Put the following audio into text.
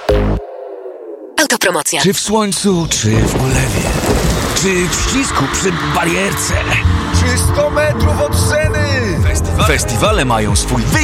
Autopromocja. Czy w słońcu, czy w ulewie, czy w ścisku przy barierce, czy 100 metrów od sceny. Festiwale mają swój wyjątkowy